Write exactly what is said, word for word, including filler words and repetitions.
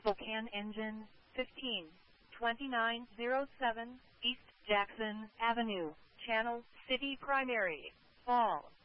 Spokane Engine, fifteen twenty-nine oh seven, East Jackson Avenue, Channel City Primary, Fall.